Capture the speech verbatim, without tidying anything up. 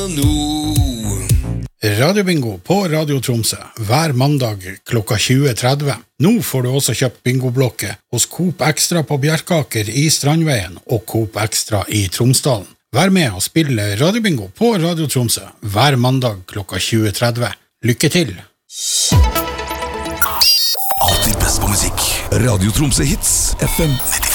Radiobingo på Radio Tromsø hver mandag klokka tjue tretti. Nå får du også kjøpt bingoblokke hos Coop Extra på Bjerkaker i Strandveien og Coop Extra i Tromsdalen. Vær med og spille Radiobingo på Radio Tromsø hver mandag klokka tjue tretti. Lykke til! Alltid best på musikk. Radio Tromsø Hits F M